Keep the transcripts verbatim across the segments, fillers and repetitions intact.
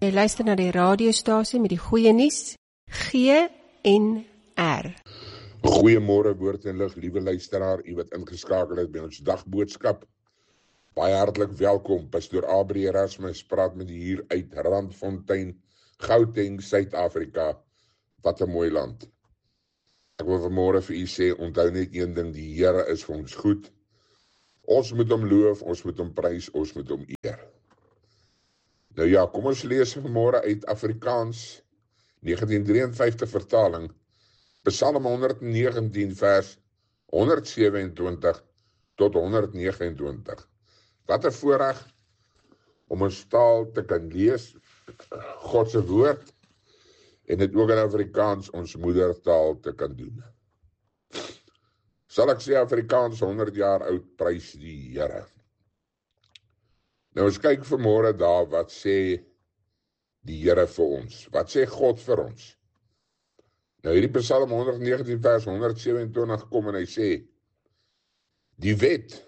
Jy luister na die radiostasie met die goeie nuus, G N R. Goeiemôre Woord en Lig, liewe luisteraar, u wat ingeskakel het by ons dagboodskap. Baie hartlik welkom. Pastoor Abri Erasmus praat met u hier uit Randfontein, Gauteng, Suid-Afrika. Wat 'n mooi land. Ek wil vanmôre vir u sê, onthou net een ding, die Here is vir ons goed. Ons moet hom loof, ons moet hom prys, ons moet hom eer. Nou ja, kom ons lees vanmôre uit Afrikaans, negentien drieënvyftig vertaling, Psalm honderdnegentien vers honderdsewenentwintig tot honderdnegenentwintig. Wat 'n voorreg om ons taal te kan lees, God se woord, en dit ook in Afrikaans ons moedertaal te kan doen. Sal ek sê Afrikaans honderd jaar oud, prys die Here. Nou ons kyk vanmôre daar, wat sê die Here vir ons? Wat sê God vir ons? Nou hierdie Psalm honderdnegentien vers honderdsewenentwintig kom en hy sê, die wet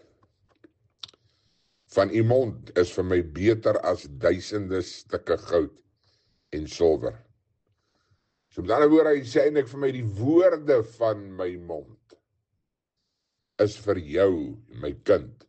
van u mond is vir my beter as duisende stukke goud en silwer. So met ander woorde, hy sê eintlik vir my, die woorde van my mond is vir jou, my kind,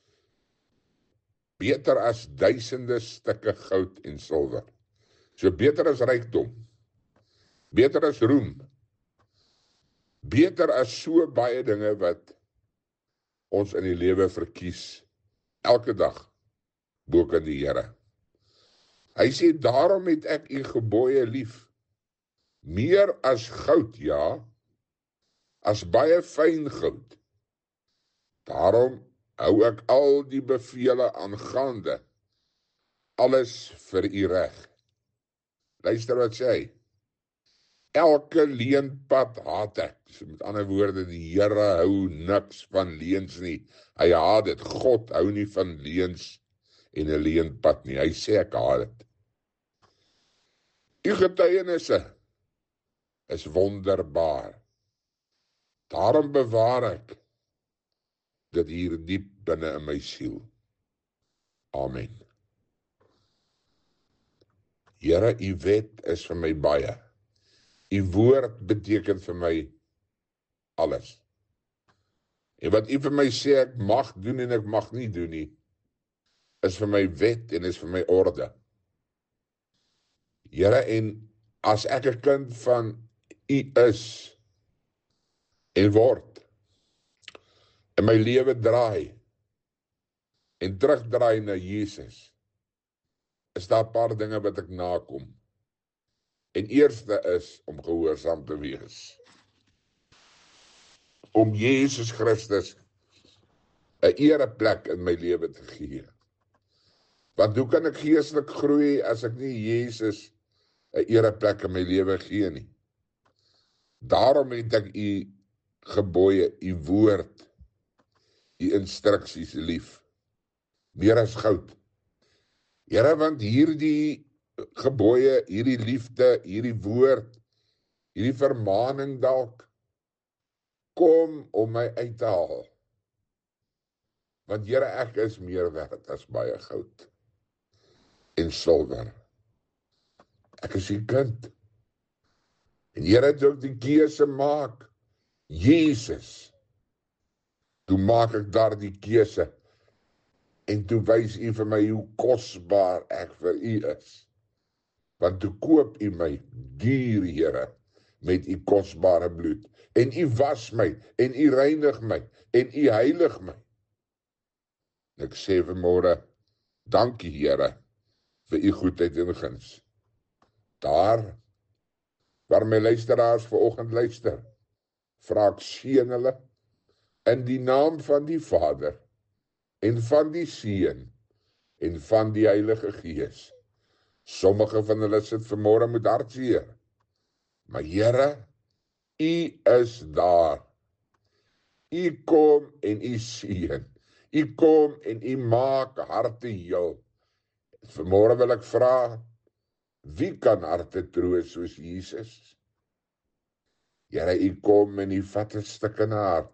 beter as duisende stukke goud en silwer. So beter as rykdom, beter as roem, beter as so baie dinge wat ons in die lewe verkies, elke dag, bo kan die Here. Hy sê, daarom het ek u gebooie lief, meer as goud, ja, as baie fyn goud. Daarom hou ek al die bevele aangaande, alles vir u reg. Luister wat sê hy, elke leenpad haat ek. So met ander woorde, die Here hou niks van leens nie. Hy haat dit. God hou nie van leens en 'n leenpad nie. Hy sê ek haat dit. U getuienisse is wonderbaar. Daarom bewaar ek dit hier diep binne in my siel. Amen. Here, u wet is vir my baie. U woord beteken vir my alles. En wat u vir my sê ek mag doen en ek mag nie doen nie, is vir my wet en is vir my orde. Here, en as ek 'n kind van u is en word, en my lewe draai en terugdraai na Jesus, is daar 'n paar dinge wat ek nakom. En eerste is om gehoorsaam te wees. Om Jesus Christus 'n ereplek in my lewe te gee. Want hoe kan ek geestelik groei as ek nie Jesus 'n ereplek in my lewe gee nie? Daarom het ek u gebooie, u woord, u instruksies lief. Meer as goud. Here, want hierdie gebooie, hierdie liefde, hierdie woord, hierdie vermaning dalk, kom om my uit te haal. Want Here, ek is meer werd as baie goud en silwer. Ek is u kind. En Here, het ook die keuse maak, Jesus, toe maak ek daar die keuse, en toe wys u vir my hoe kosbaar ek vir u is. Want toe koop u my duur, Here, met u kosbare bloed. En u was my, en u reinig my, en u heilig my. En ek sê vanmôre, dankie Here, vir u goedheid en guns. Daar, waar my luisteraars vanoggend luister, vra ek seën hulle, in die naam van die Vader, en van die Seun, en van die Heilige Gees. Sommige van hulle sit vanmôre met hartseer, maar Here, u is daar. U kom en u seën. U kom en u maak harte heel. Vanmôre wil ek vra, wie kan harte troos soos Jesus? Here, u kom en u vat 'n stuk in 'n hart,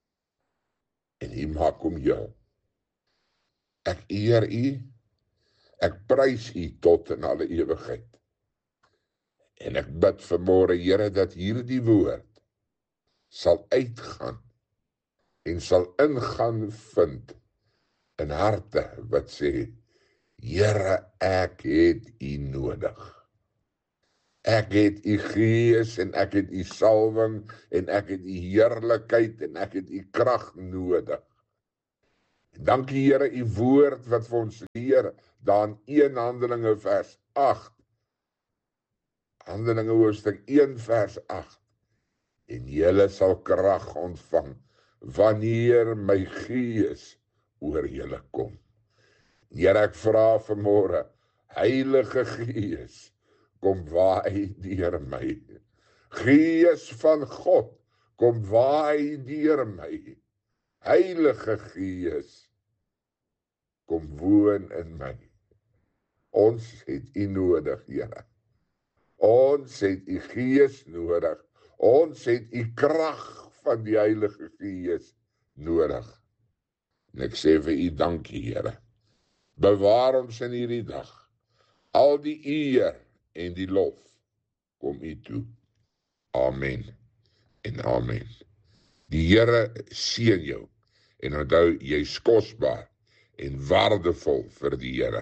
en u maak hom heel. Ek eer u, Ek prys U tot in alle ewigheid. En ek bid vanmôre, Here, dat hierdie woord sal uitgaan en sal ingaan vind in harte wat sê, Here, ek het U nodig. Ek het U Gees en ek het U salwing en ek het U heerlikheid en ek het U krag nodig. Dankie Here, U woord wat vir ons leer, daar in een Handelinge vers agt, Handelinge hoofstuk een vers agt, en julle sal krag ontvang, wanneer my Gees oor julle kom. Here, ek vra vanmôre, Heilige Gees, kom waai deur my. Gees van God, kom waai deur my. Heilige Gees, kom woon in my. Ons het U nodig, Here. Ons het U Gees nodig. Ons het U krag van die Heilige Gees nodig. En ek sê vir U dankie, Here. Bewaar ons in hierdie dag. Al die eer en die lof kom U toe. Amen en amen. Die Here seën jou en onthou, jy's kosbaar en waardevol vir die Here.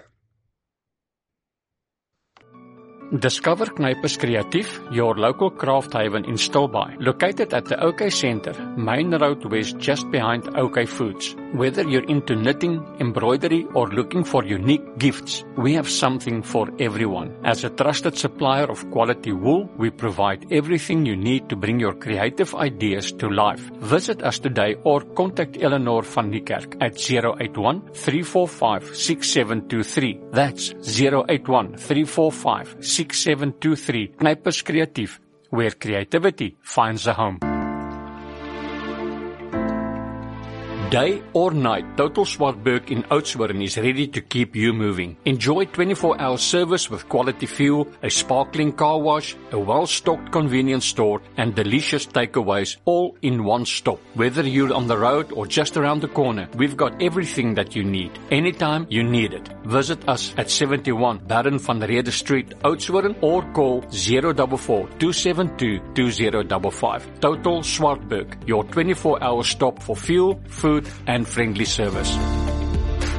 Discover Knipers Creative, your local craft haven in Stilbaai. Located at the OK Centre, Main Road West, just behind OK Foods. Whether you're into knitting, embroidery, or looking for unique gifts, we have something for everyone. As a trusted supplier of quality wool, we provide everything you need to bring your creative ideas to life. Visit us today or contact Eleanor van Niekerk at zero eight one, three four five, six seven two three. That's zero eight one, three four five, six seven two three. Knipers Creative, where creativity finds a home. Day or night, Total Swartberg in Oudtshoorn is ready to keep you moving. Enjoy twenty-four hour service with quality fuel, a sparkling car wash, a well-stocked convenience store, and delicious takeaways all in one stop. Whether you're on the road or just around the corner, we've got everything that you need, anytime you need it. Visit us at seventy-one Baron van Rede Street, Oudtshoorn, or call zero four four, two seven two, two zero five five. Total Swartberg, your twenty-four hour stop for fuel, food, and friendly service.